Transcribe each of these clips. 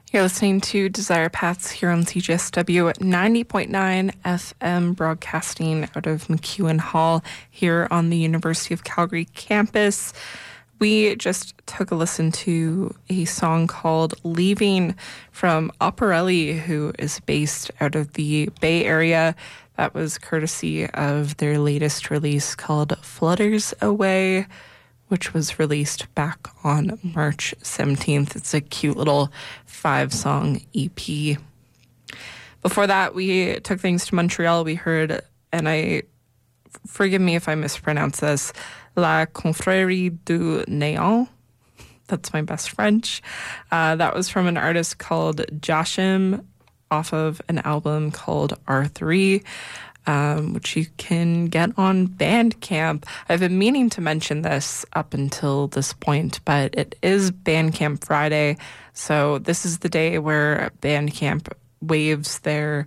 You're listening to Desire Paths here on CJSW 90.9 FM, broadcasting out of McEwen Hall here on the University of Calgary campus. We just took a listen to a song called Leaving from Operelli, who is based out of the Bay Area. That was courtesy of their latest release called Flutters Away, which was released back on March 17th. It's a cute little 5-song EP. Before that, we took things to Montreal. We heard, and forgive me if I mispronounce this, La Confrérie du Néant. That's my best French. That was from an artist called Jashim off of an album called R3. Which you can get on Bandcamp. I've been meaning to mention this up until this point, but it is Bandcamp Friday, so this is the day where Bandcamp waives their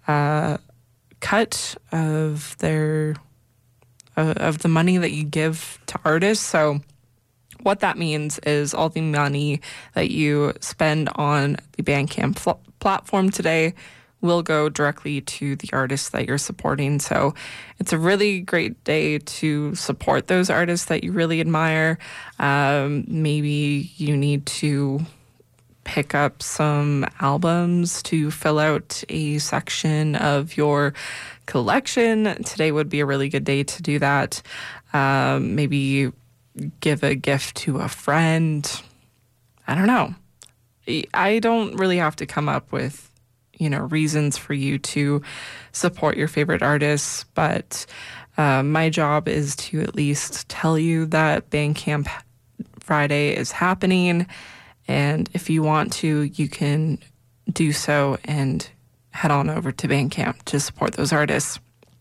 cut of the money that you give to artists. So what that means is all the money that you spend on the Bandcamp platform today will go directly to the artists that you're supporting. So it's a really great day to support those artists that you really admire. Maybe you need to pick up some albums to fill out a section of your collection. Today would be a really good day to do that. Maybe give a gift to a friend. I don't know. I don't really have to come up with reasons for you to support your favorite artists, but my job is to at least tell you that Bandcamp Friday is happening, and if you want to, you can do so and head on over to Bandcamp to support those artists.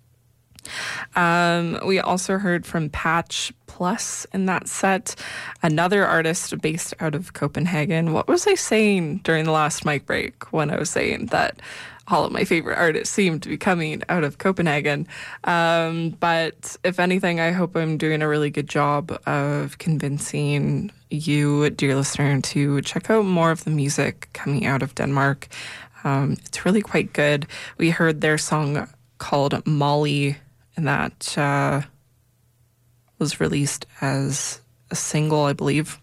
We also heard from Patch Plus in that set, another artist based out of Copenhagen. What was I saying during the last mic break when I was saying that all of my favorite artists seem to be coming out of Copenhagen? But if anything, I hope I'm doing a really good job of convincing you, dear listener, to check out more of the music coming out of Denmark. It's really quite good. We heard their song called Molly, and that was released as a single, I believe.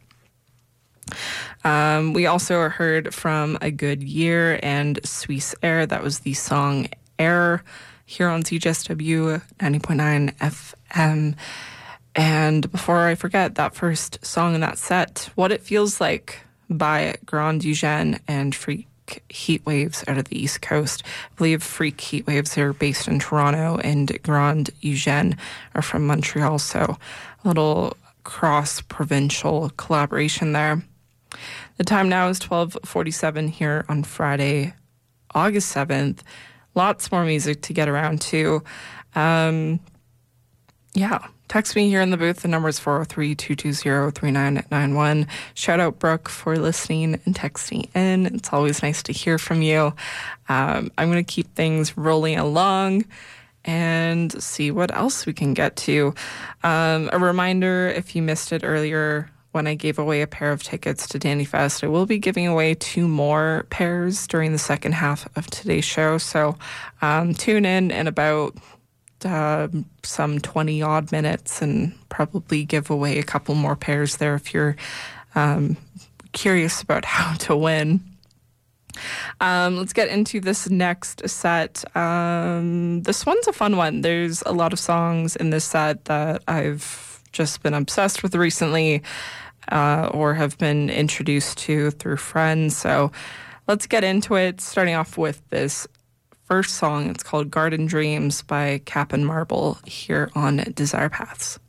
We also heard from A Good Year and Suisse Air. That was the song Air here on CJSW 90.9 FM. And before I forget, that first song in that set, What It Feels Like by Grand Eugène and Freak Heatwaves out of the East Coast. I believe Freak Heatwaves are based in Toronto and Grand Eugène are from Montreal, so a little cross-provincial collaboration there. The time now is 12:47 here on Friday, August 7th. Lots more music to get around to. Text me here in the booth. The number is 403-220-3991. Shout out Brooke for listening and texting in. It's always nice to hear from you. I'm going to keep things rolling along and see what else we can get to. A reminder, if you missed it earlier, when I gave away a pair of tickets to Danny Fest, I will be giving away 2 more pairs during the second half of today's show. So tune in about some 20 odd minutes and probably give away a couple more pairs there if you're curious about how to win. Let's get into this next set. This one's a fun one. There's a lot of songs in this set that I've just been obsessed with recently or have been introduced to through friends. So let's get into it, starting off with this first song. It's called Garden Dreams by Cap and Marble here on Desire Paths.